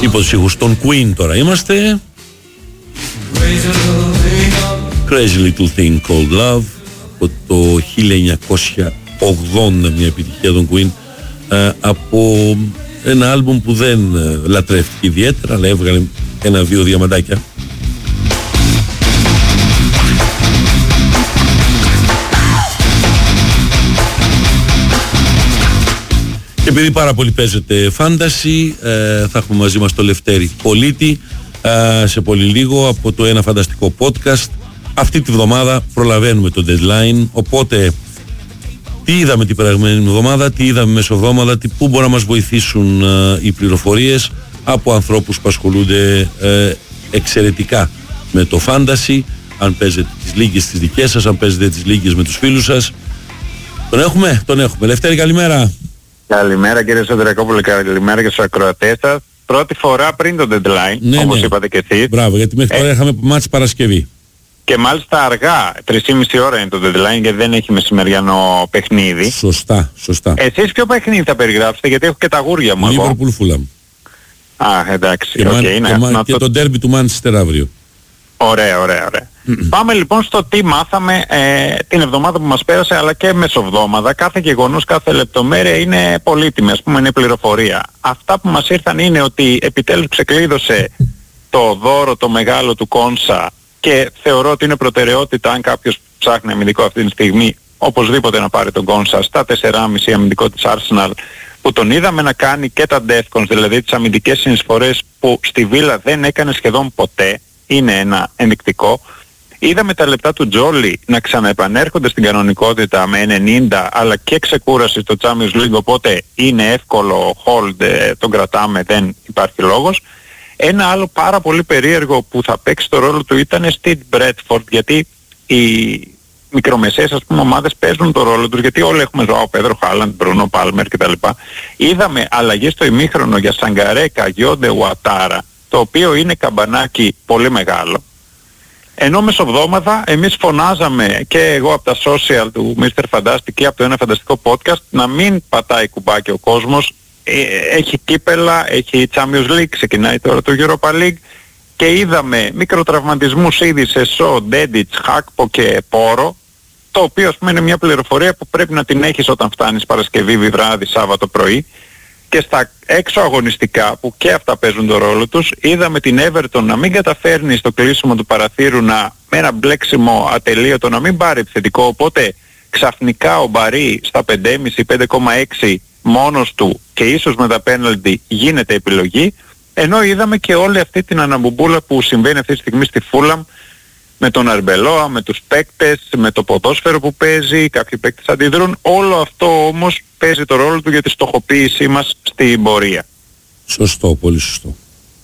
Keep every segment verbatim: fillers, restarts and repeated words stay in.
Υπό τους ήχους των Queen τώρα είμαστε. Crazy Little Thing Called Love από το χίλια εννιακόσια ογδόντα, μια επιτυχία των Queen, ε, από ένα άλμπουμ που δεν ε, λατρεύτηκε ιδιαίτερα, αλλά έβγαλε ένα-δύο διαμαντάκια. Και επειδή πάρα πολύ παίζεται φάνταση, ε, θα έχουμε μαζί μας το Λευτέρη Πολίτη ε, σε πολύ λίγο από το Ένα Φανταστικό Podcast. Αυτή τη βδομάδα προλαβαίνουμε το deadline, οπότε τι είδαμε την περασμένη εβδομάδα, τι είδαμε μεσοβδόμαδα, τι, πού μπορούν να μας βοηθήσουν ε, οι πληροφορίες από ανθρώπους που ασχολούνται ε, εξαιρετικά με το φάνταση, αν παίζετε τις λίγες τις δικές σας, αν παίζετε τις λίγες με τους φίλους σας. Τον έχουμε, τον έχουμε. Λευτέρη, καλημέρα. Καλημέρα κύριε Σωτηρακόπουλε, καλημέρα και στους ακροατές σας. Πρώτη φορά πριν το deadline, ναι, όπως ναι. είπατε και εσείς. Μπράβο, γιατί μέχρι τώρα ε... είχαμε μάτς Παρασκευή. Και μάλιστα αργά, τρεις και μισή ώρα είναι το deadline και δεν έχει μεσημεριανό παιχνίδι. Σωστά, σωστά. Εσείς ποιο παιχνίδι θα περιγράψετε, γιατί έχω και τα γούρια μου εγώ. Liverpool Fulham. Α, εντάξει. Και, okay, man, είναι, και, να και το... το ντέρμπι του Manchester αύριο. Ωραία, ωραία, ωραία. Πάμε λοιπόν στο τι μάθαμε ε, την εβδομάδα που μας πέρασε, αλλά και μεσοβδόμαδα. Κάθε γεγονός, κάθε λεπτομέρεια είναι πολύτιμη, ας πούμε, είναι πληροφορία. Αυτά που μας ήρθαν είναι ότι επιτέλους ξεκλείδωσε το δώρο το μεγάλο του Κόνσα και θεωρώ ότι είναι προτεραιότητα, αν κάποιος ψάχνει αμυντικό αυτή τη στιγμή, οπωσδήποτε να πάρει τον Κόνσα στα τέσσερα κόμμα πέντε αμυντικό της Arsenal, που τον είδαμε να κάνει και τα Defcons, δηλαδή τις αμυντικές συνεισφορές που στη Βίλα δεν έκανε σχεδόν ποτέ. Είναι ένα ενδεικτικό. Είδαμε τα λεπτά του Τζόλι να ξαναεπανέρχονται στην κανονικότητα με ενενήντα, αλλά και ξεκούραση στο Champions League, οπότε είναι εύκολο hold, τον κρατάμε, δεν υπάρχει λόγος. Ένα άλλο πάρα πολύ περίεργο που θα παίξει το ρόλο του ήταν στη Bradford, γιατί οι μικρομεσαίες, ας πούμε, ομάδες παίζουν το ρόλο τους, γιατί όλοι έχουμε Ζωάο Πέδρο, Χάλαντ, Μπρούνο, Πάλμερ κτλ. Είδαμε αλλαγές στο ημίχρονο για Σαγκαρέ, Καγιόντε, Ουατάρα, το οποίο είναι καμπανάκι πολύ μεγάλο. Ενώ μεσοβδόμαδα εμείς φωνάζαμε και εγώ από τα social του μίστερ Fantastic και από το Ένα Φανταστικό Podcast να μην πατάει κουμπάκι ο κόσμος. Ε, έχει κύπελα, έχει Champions League, ξεκινάει τώρα το Europa League και είδαμε μικροτραυματισμούς ήδη σε Σο, Ντέντιτς, Χάκπο και Πόρο, το οποίο ας πούμε είναι μια πληροφορία που πρέπει να την έχεις όταν φτάνεις Παρασκευή βράδυ, Σάββατο πρωί. Και στα έξω αγωνιστικά που και αυτά παίζουν τον ρόλο τους, είδαμε την Everton να μην καταφέρνει στο κλείσιμο του παραθύρου, να, με ένα μπλέξιμο ατελείωτο, να μην πάρει επιθετικό, οπότε ξαφνικά ο Μπαρί στα πέντε κόμμα πέντε πέντε κόμμα έξι μόνος του και ίσως με τα πέναλτι γίνεται επιλογή, ενώ είδαμε και όλη αυτή την αναμπομπούλα που συμβαίνει αυτή τη στιγμή στη Φούλαμ με τον Αρμπελόα, με τους παίκτες, με το ποδόσφαιρο που παίζει, κάποιοι παίκτες αντιδρούν. Όλο αυτό όμως παίζει το ρόλο του για τη στοχοποίησή μας στην πορεία. Σωστό, πολύ σωστό.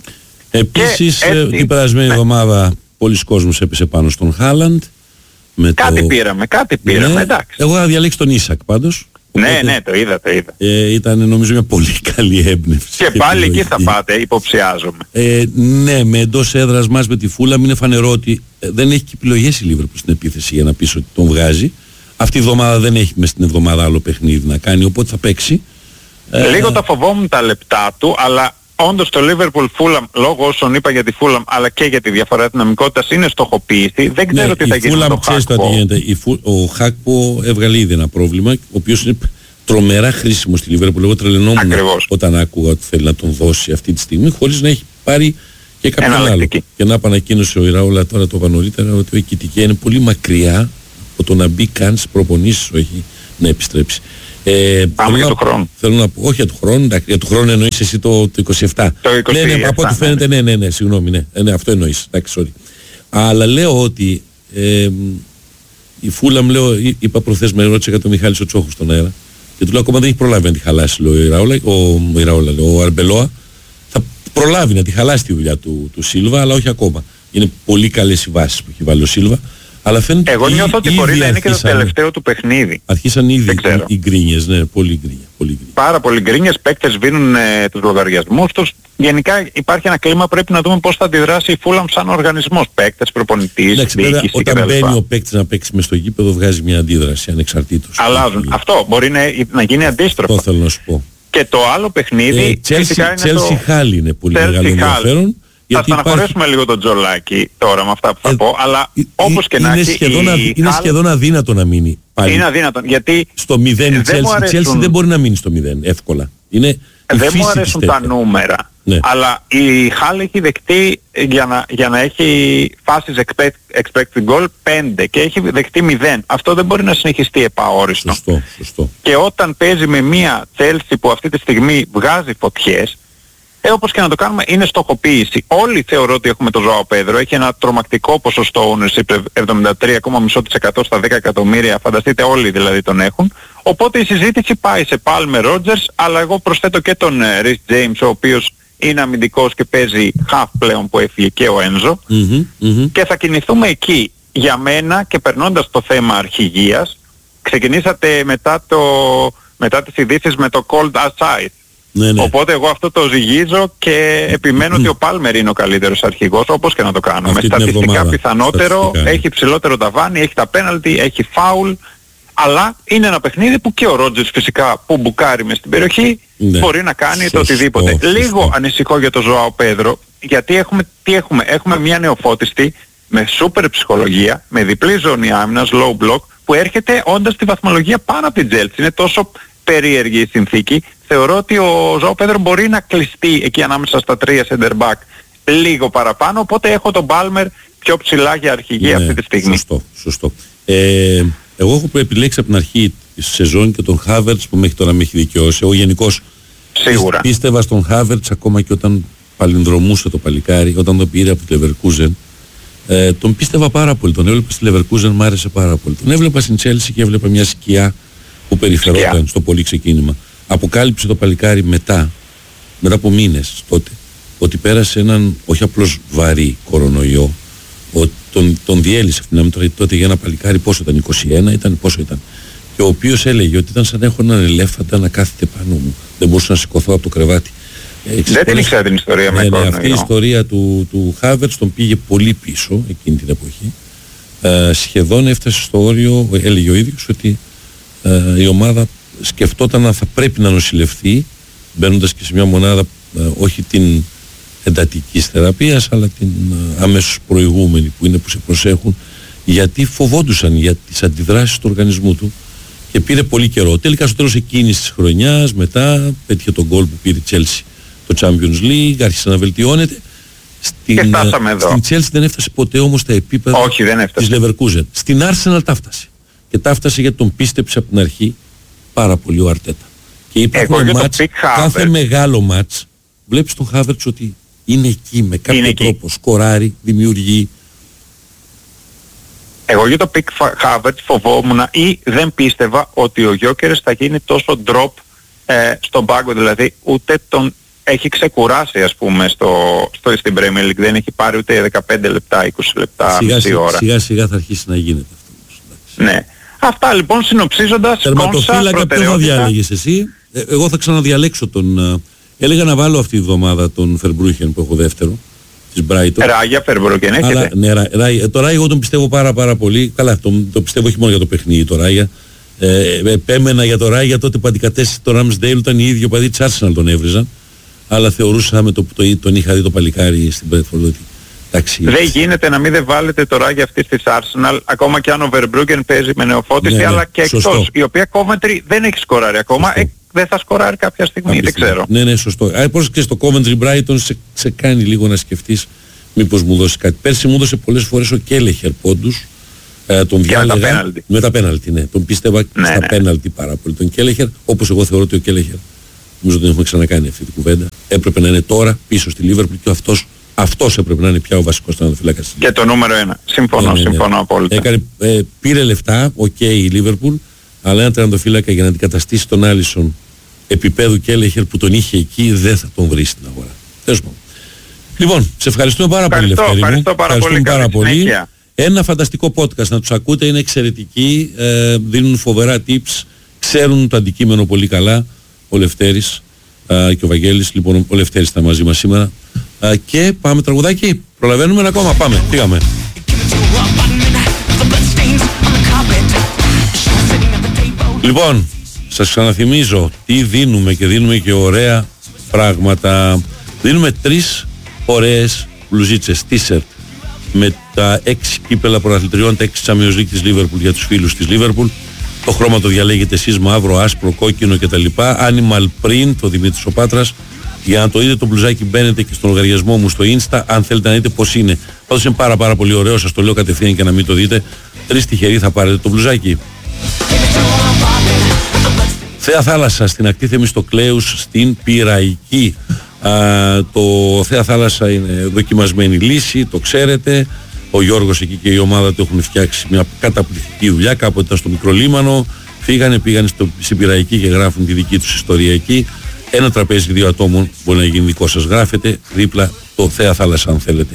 Επίσης, έτσι, την περασμένη ναι. εβδομάδα πολλοί κόσμος έπεσε πάνω στον Χάλαντ. Κάτι το... πήραμε, κάτι πήραμε, ναι, εντάξει. Εγώ θα διαλέξει τον Ίσακ πάντως. Ναι, οπότε, ναι, το είδα, το είδα. Ε, ήταν νομίζω μια πολύ καλή έμπνευση. Και πάλι εκεί θα πάτε, υποψιάζομαι. Ε, ναι, με εντός έδρας μας με τη Φούλαμ είναι φανερό ότι ε, δεν έχει και επιλογές η Λίβερπουλ στην επίθεση για να πεις ότι τον βγάζει. Αυτή η εβδομάδα δεν έχει μες στην εβδομάδα άλλο παιχνίδι να κάνει, οπότε θα παίξει. Λίγο ε, τα φοβόμουν τα λεπτά του, αλλά όντως το Liverpool Fulham, λόγω όσων είπα για τη Fulham αλλά και για τη διαφορά δυναμικότητας, είναι στοχοποίηση. Δεν ξέρω ναι, τι θα γίνει με το Χάκπο. Ο Χάκπο έβγαλε ήδη ένα πρόβλημα, ο οποίος είναι τρομερά χρήσιμο στη Liverpool. Εγώ τρελαινόμουν όταν άκουγα ότι θέλει να τον δώσει αυτή τη στιγμή, χωρίς να έχει πάρει και κάποιον άλλο. Και να επανακοίνωσε ο Ιραούλα τώρα το είπα νωρίτερα ότι ο Εκητικέ είναι πολύ μακριά από το να μπει καν στις προπονήσεις, όχι να επιστρέψει. Ε, Πάμε για του χρόνου. Θέλω να πω, όχι για του χρόνου, για του χρόνου εννοείς εσύ το, το είκοσι επτά. Το είκοσι επτά. Ναι, ναι, από ό,τι φαίνεται, ναι, ναι, ναι, συγγνώμη, ναι, ναι, αυτό εννοείς, εντάξει, sorry. Αλλά λέω ότι ε, η Φούλαμ, λέω, είπα προχθές, με ρώτησε για τον Μιχάλη Σοτσόχου στον αέρα και του λέω ακόμα δεν έχει προλάβει να τη χαλάσει, λέει, ο Ιραούλα, ο, ο, Ιραούλα, λέει, ο Αρμπελόα. Θα προλάβει να τη χαλάσει τη δουλειά του, του Σίλβα, αλλά όχι ακόμα. Είναι πολύ καλές οι βάσεις που έχει βάλει ο Σίλβα. Αλλά φαίνεται εγώ νιώθω ότι μπορεί να είναι και το τελευταίο του παιχνίδι. Αρχίσαν ήδη οι γκρίνιες, ναι, πολύ γκρίνια, πολύ γκρίνια. Πάρα πολύ γκρίνιες, παίκτες σβήνουν ε, τους λογαριασμούς τους. Γενικά υπάρχει ένα κλίμα, πρέπει να δούμε πώς θα αντιδράσει η Φούλαμ σαν οργανισμός. Παίκτες, προπονητής, διοίκηση. Όταν μπαίνει ο παίκτης να παίξει μες στο γήπεδο βγάζει μια αντίδραση ανεξαρτήτως. Αλλάζουν. Αυτό μπορεί να, να γίνει αντίστροφο. Αυτό θέλω να σου πω. Και το άλλο παιχνίδι ε, φυσικά Chelsea, είναι Chelsea το... Χάλι είναι πολύ Chelsea μεγάλο ενδιαφέρον. Θα στεναχωρέσουμε υπάρχει... λίγο τον Τζολάκη τώρα με αυτά που θα ε, πω, αλλά ε, όπως και να είναι έχει... Σχεδόν, η... Είναι σχεδόν αδύνατο να μείνει πάλι. Είναι αδύνατο, γιατί... Στο μηδέν η Chelsea, αρέσουν... Chelsea δεν μπορεί να μείνει στο μηδέν εύκολα. Είναι δεν μου αρέσουν τα νούμερα, ναι. Αλλά η Χάλ έχει δεκτεί για να, για να έχει φάσεις expect, expected goal πέντε και έχει δεκτεί μηδέν. Αυτό δεν μπορεί να συνεχιστεί επαόριστο. Σωστό, σωστό. Και όταν παίζει με μια Chelsea που αυτή τη στιγμή βγάζει φωτιές, ε, όπως και να το κάνουμε, είναι στοχοποίηση. Όλοι θεωρώ ότι έχουμε τον Ζωάο Πέδρο, έχει ένα τρομακτικό ποσοστό ownership, εβδομήντα τρία κόμμα πέντε τοις εκατό στα δέκα εκατομμύρια, φανταστείτε όλοι δηλαδή τον έχουν. Οπότε η συζήτηση πάει σε Palmer Rodgers, αλλά εγώ προσθέτω και τον Rhys James, ο οποίος είναι αμυντικός και παίζει half πλέον που έφυγε και ο Ένζο. Mm-hmm, mm-hmm. Και θα κινηθούμε εκεί. Για μένα, και περνώντας το θέμα αρχηγίας, ξεκινήσατε μετά, το, μετά τις ειδήσεις με το cold aside. Ναι, ναι. Οπότε εγώ αυτό το ζυγίζω και επιμένω ότι ο Πάλμερ είναι ο καλύτερος αρχηγός, όπως και να το κάνουμε. Στατιστικά εβδομάδα, πιθανότερο, στατιστικά, έχει ψηλότερο ταβάνι, έχει τα πέναλτι, έχει φάουλ, αλλά είναι ένα παιχνίδι που και ο Ρότζερς φυσικά που μπουκάρει μες στην περιοχή, ναι, μπορεί να κάνει σωστό, το οτιδήποτε. Σωστό. Λίγο ανησυχώ για τον Ζωάο Πέδρο, γιατί έχουμε, τι έχουμε, έχουμε μια νεοφώτιστη με σούπερ ψυχολογία, με διπλή ζώνη άμυνας, low block, που έρχεται όντας τη βαθμολογία πάνω από την Chelsea. Είναι τόσο περίεργη η συνθήκη. Θεωρώ ότι ο Ζωάο Πέδρο μπορεί να κλειστεί εκεί ανάμεσα στα τρία center back λίγο παραπάνω, οπότε έχω τον Palmer πιο ψηλά για αρχηγία, ναι, αυτή τη στιγμή. Σωστό, σωστό. Ε, εγώ έχω επιλέξει από την αρχή της σεζόν και τον Havertz που μέχρι τώρα με έχει δικαιώσει. Εγώ γενικώς σίγουρα πίστευα στον Havertz ακόμα και όταν παλινδρομούσε το παλικάρι, όταν το πήρε από τη Leverkusen. Ε, τον πίστευα πάρα πολύ. Τον έβλεπα στη Leverkusen, μου άρεσε πάρα πολύ. Τον έβλεπα στην Chelsea και έβλεπα μια σκιά που περιφερόταν σκιά. Στο πολύ ξεκίνημα. Αποκάλυψε το παλικάρι μετά, μετά από μήνες τότε, ότι πέρασε έναν όχι απλώς βαρύ κορονοϊό, ο, τον, τον διέλυσε αυτήν την τώρα, τότε για ένα παλικάρι πόσο ήταν, είκοσι ένα ήταν, πόσο ήταν, και ο οποίος έλεγε ότι ήταν σαν να έχω έναν ελέφαντα να κάθεται πάνω μου, δεν μπορούσα να σηκωθώ από το κρεβάτι. Ε, δεν την ήξερα την ιστορία με ναι, κορονοϊό. Αυτή η ιστορία του, του Havertz τον πήγε πολύ πίσω εκείνη την εποχή. Ε, σχεδόν έφτασε στο όριο, έλεγε ο ίδιος, ότι ε, η ομάδα σκεφτόταν αν θα πρέπει να νοσηλευτεί, μπαίνοντας και σε μια μονάδα ε, όχι την εντατικής θεραπείας, αλλά την ε, αμέσως προηγούμενη που είναι που σε προσέχουν, γιατί φοβόντουσαν για τις αντιδράσεις του οργανισμού του και πήρε πολύ καιρό. Τελικά στο τέλος εκείνης της χρονιάς, μετά πέτυχε τον γκολ που πήρε η Chelsea το Champions League, άρχισε να βελτιώνεται. Στην, στην Chelsea δεν έφτασε ποτέ όμως τα επίπεδα όχι, δεν της Leverkusen. Στην Arsenal τα φτάσε. Και τα φτάσε γιατί τον πίστεψε από την αρχή πάρα πολύ ο Αρτέτα. Και υπάρχουν μάτς, κάθε μεγάλο μάτς, βλέπεις τον Havertz ότι είναι εκεί με κάποιο είναι τρόπο, εκεί. Σκοράρει, δημιουργεί. Εγώ για το Pick Havertz φοβόμουν ή δεν πίστευα ότι ο Gyökeres θα γίνει τόσο drop ε, στον πάγκο, δηλαδή ούτε τον έχει ξεκουράσει ας πούμε στο, στο, στην Premier League, δεν έχει πάρει ούτε δεκαπέντε λεπτά, είκοσι λεπτά, σιγά, μισή ώρα. Σιγά σιγά θα αρχίσει να γίνεται αυτό. Ναι. Αυτά λοιπόν συνοψίζοντας, τερματοφύλακα ποιο θα διάλεγες εσύ? Ε, εγώ θα ξαναδιαλέξω τον... Ε, έλεγα να βάλω αυτή τη βδομάδα τον Φερμπρούχεν που έχω δεύτερο της Brighton. Ράγια Φερμπρούχεν έχετε? Αλλά, ναι, Ρά, Ρά, το Ράγια εγώ τον πιστεύω πάρα πάρα πολύ. Καλά, τον, το πιστεύω όχι μόνο για το παιχνίδι το Ράγια. Ε, επέμενα για το Ράγια τότε που αντικατέστησε τον Ramsdale, ήταν οι ίδιοι οπαδοί της Arsenal τον έβριζαν. Αλλά θεωρούσαμε το, το, τον είχα δει το παλικάρι στην Bradford ότι εντάξει. Δεν γίνεται να μην δεν βάλετε το Ράγια αυτής της Arsenal, ακόμα και αν ο Verbruggen παίζει με νεοφώτιστη, ναι, ναι, αλλά και εκτός, σωστό. Η οποία Coventry δεν έχει σκοράρει ακόμα, ε, δεν θα σκοράρει κάποια στιγμή, κάποια δεν στιγμή. Ξέρω. Ναι, ναι, σωστό. Α, πώς και στο Coventry Brighton σε, σε κάνει λίγο να σκεφτείς μήπως μου δώσει κάτι. Πέρσι μου έδωσε πολλές φορές ο Κέλεχερ πόντους, ε, τον διάλεγα με τα πέναλτι. Με τα πέναλτι, ναι. Τον πίστευα ναι, στα ναι. πέναλτι πάρα πολύ. Τον Κέλεχερ, όπως εγώ θεωρώ ότι ο Κέλεχερ, νομίζω ότι έχουμε ξανακάνει αυτή την κουβέντα, έπρεπε να είναι τώρα πίσω στη Liverpool και αυτός αυτός έπρεπε να είναι πια ο βασικός τερματοφύλακας. Και το νούμερο ένα. Συμφωνώ, ναι, ναι, ναι. συμφωνώ απόλυτα. Έκανε, ε, πήρε λεφτά, οκ, okay, η Liverpool, αλλά ένα τερματοφύλακα για να αντικαταστήσει τον Άλισον επίπεδου Κέλεχερ που τον είχε εκεί δεν θα τον βρει στην αγορά. Τέλος πάντων. Λοιπόν, σε ευχαριστούμε πάρα ευχαριστώ, πολύ, Λευτέρη. Ευχαριστώ πάρα ευχαριστούμε πολύ. Πάρα πολύ. Ένα φανταστικό podcast, να τους ακούτε, είναι εξαιρετικοί, ε, δίνουν φοβερά tips, ξέρουν το αντικείμενο πολύ καλά, ο Λευτέρης ε, και ο Βαγγέλης. Λοιπόν, ο Λευτέρης ήταν μαζί μας σήμερα. Uh, και πάμε τραγουδάκι. Προλαβαίνουμε ένα ακόμα. Πάμε. Πήγαμε. Λοιπόν, σας ξαναθυμίζω τι δίνουμε, και δίνουμε και ωραία πράγματα. Δίνουμε τρεις ωραίες μπλουζίτσες t-shirt με τα έξι κύπελα πρωταθλητριών, τα έξι Champions League της Liverpool για τους φίλους της Liverpool. Το χρώμα το διαλέγετε εσείς, μαύρο, άσπρο, κόκκινο κτλ. Animal print, ο Δημήτρης ο Πάτρας. Για να το δείτε το μπλουζάκι μπαίνετε και στον λογαριασμό μου στο Insta, αν θέλετε να δείτε πώς είναι. Πάντως είναι πάρα πάρα πολύ ωραίο, σας το λέω κατευθείαν και να μην το δείτε. Τρεις τυχεροί θα πάρετε το μπλουζάκι. Θέα Θάλασσα στην ακτή Θεμιστοκλέους στην Πειραϊκή. Α, το Θέα Θάλασσα είναι δοκιμασμένη λύση, το ξέρετε. Ο Γιώργος εκεί και η ομάδα του έχουν φτιάξει μια καταπληκτική δουλειά. Κάποτε ήταν στο μικρό λίμανο, φύγανε, πήγανε στο, στην Πειραϊκή και γράφουν τη δική τους ιστορία εκεί. Ένα τραπέζι δύο ατόμων μπορεί να γίνει δικό σας. Γράφετε δίπλα το Θέα Θάλασσα αν θέλετε.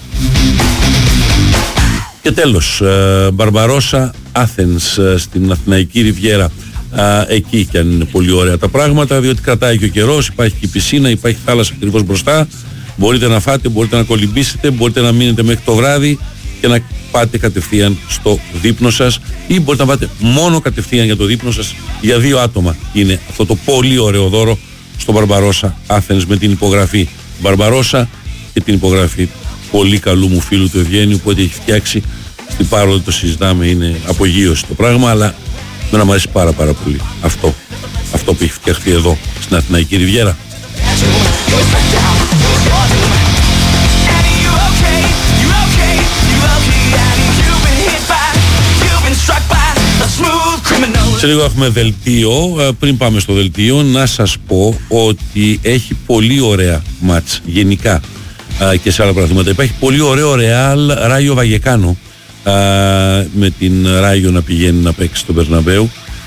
Και τέλος, Μπαρμπαρόσα Άθενς στην Αθηναϊκή Ριβιέρα. Α, εκεί και αν είναι πολύ ωραία τα πράγματα, διότι κρατάει και ο καιρός, υπάρχει και η πισίνα, υπάρχει θάλασσα ακριβώς μπροστά. Μπορείτε να φάτε, μπορείτε να κολυμπήσετε, μπορείτε να μείνετε μέχρι το βράδυ και να πάτε κατευθείαν στο δείπνο σας, ή μπορείτε να πάτε μόνο κατευθείαν για το δείπνο σας. Για δύο άτομα είναι αυτό το πολύ ωραίο δώρο στο Μπαρμπαρόσα Άθενς, με την υπογραφή Μπαρμπαρόσα και την υπογραφή πολύ καλού μου φίλου του Ευγένιου που έχει φτιάξει. Στην Πάροδο το συζητάμε, είναι απογείωση το πράγμα, αλλά να μου αρέσει πάρα πάρα πολύ αυτό, αυτό που έχει φτιαχτεί εδώ στην Αθηναϊκή Ριβιέρα. Σε λίγο έχουμε δελτίο. Πριν πάμε στο δελτίο, να σας πω ότι έχει πολύ ωραία μάτς γενικά και σε άλλα πράγματα. Υπάρχει πολύ ωραίο Ρεάλ Ράγιο Βαγεκάνο, με την Ράγιο να πηγαίνει να παίξει στον Μπερναμπέου.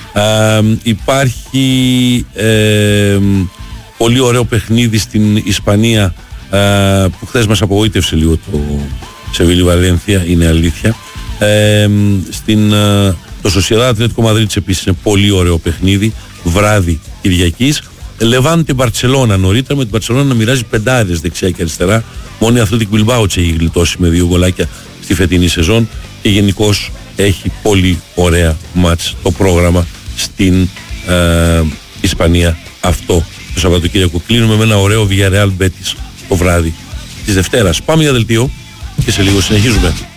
Υπάρχει ε, πολύ ωραίο παιχνίδι στην Ισπανία, ε, που χθες μας απογοήτευσε λίγο το Σεβίλη Βαλένθια, είναι αλήθεια. Ε, στην, ε, το Σοσιεδάδ Ατλέτικο Μαδρίτης επίσης είναι πολύ ωραίο παιχνίδι, βράδυ Κυριακής. Λεβάντε Μπαρτσελώνα νωρίτερα, με την Μπαρτσελώνα να μοιράζει πεντάρες δεξιά και αριστερά. Μόνο η Αθλέτικ Μπιλμπάο έχει γλιτώσει με δύο γκολάκια στη φετινή σεζόν, και γενικώς έχει πολύ ωραία μάτς το πρόγραμμα στην ε, Ισπανία αυτό το Σαββατοκύριακο. Κλείνουμε με ένα ωραίο Villarreal Betis το βράδυ της Δευτέρας. Πάμε για δελτίο και σε λίγο συνεχίζουμε.